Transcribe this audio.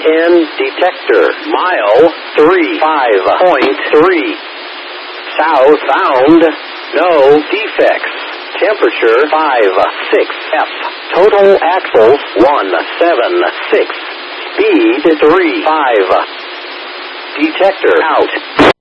EN detector. Mile 35.3. Southbound. No defects. Temperature 5.6 F. Total axles 1.76. Speed 3.5. Detector out.